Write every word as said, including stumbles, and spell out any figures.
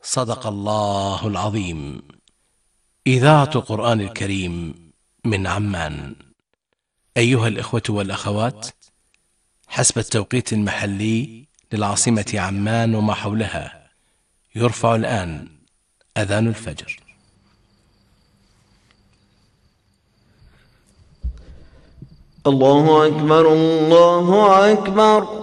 صدق الله العظيم. إذاعة قرآن الكريم من عمان. أيها الإخوة والأخوات، حسب التوقيت المحلي للعاصمة عمان وما حولها، يرفع الآن أذان الفجر. الله أكبر، الله أكبر.